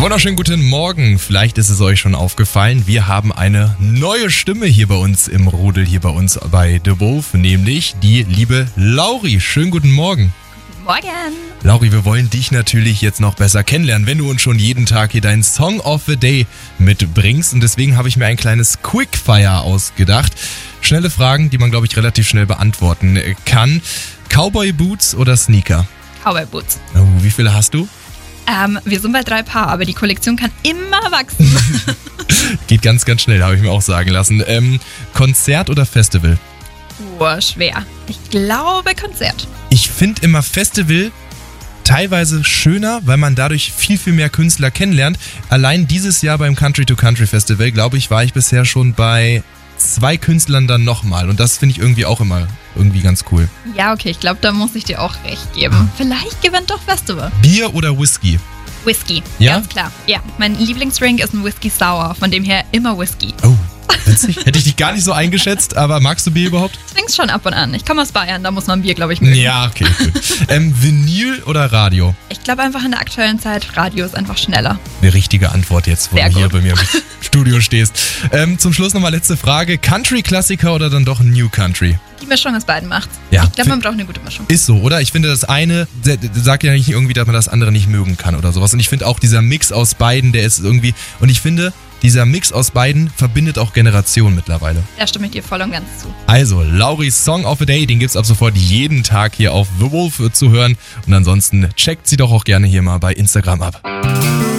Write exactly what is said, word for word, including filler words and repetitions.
Wunderschönen guten Morgen. Vielleicht ist es euch schon aufgefallen, wir haben eine neue Stimme hier bei uns im Rudel, hier bei uns bei The Wolf, nämlich die liebe Lauri. Schönen guten Morgen. Morgen. Lauri, wir wollen dich natürlich jetzt noch besser kennenlernen, wenn du uns schon jeden Tag hier deinen Song of the Day mitbringst. Und deswegen habe ich mir ein kleines Quickfire ausgedacht. Schnelle Fragen, die man, glaube ich, relativ schnell beantworten kann. Cowboy Boots oder Sneaker? Cowboy Boots. Oh, wie viele hast du? Ähm, wir sind bei drei Paar, aber die Kollektion kann immer wachsen. Geht ganz, ganz schnell, habe ich mir auch sagen lassen. Ähm, Konzert oder Festival? Oh, schwer. Ich glaube Konzert. Ich finde immer Festival teilweise schöner, weil man dadurch viel, viel mehr Künstler kennenlernt. Allein dieses Jahr beim Country to Country Festival, glaube ich, war ich bisher schon bei zwei Künstlern dann nochmal. Und das finde ich irgendwie auch immer irgendwie ganz cool. Ja, okay, ich glaube, da muss ich dir auch recht geben. Vielleicht gewinnt doch Festival. Bier oder Whisky? Whisky, Ja? ganz klar. Ja, mein Lieblingsdrink ist ein Whisky Sour, von dem her immer Whisky. Oh, witzig. Hätte ich dich gar nicht so eingeschätzt, aber magst du Bier überhaupt? Trink's schon ab und an. Ich komme aus Bayern, da muss man Bier, glaube ich, mögen. Ja, okay, gut. ähm, Vinyl oder Radio? Ich glaube einfach in der aktuellen Zeit, Radio ist einfach schneller. Eine richtige Antwort jetzt, wo Sehr du hier gut. bei mir im Studio stehst. Ähm, zum Schluss nochmal letzte Frage. Country-Klassiker oder dann doch New Country? Die Mischung aus beiden macht's. Ja. Ich glaube, man braucht eine gute Mischung. Ist so, oder? Ich finde, das eine der- der sagt ja nicht irgendwie, dass man das andere nicht mögen kann oder sowas. Und ich finde auch dieser Mix aus beiden, der ist irgendwie... Und ich finde, dieser Mix aus beiden verbindet auch Generationen mittlerweile. Da stimme ich dir voll und ganz zu. Also, Lauris Song of the Day, den gibt's ab sofort jeden Tag hier auf The Wolf zu hören. Und ansonsten checkt sie doch auch gerne hier mal bei Instagram ab.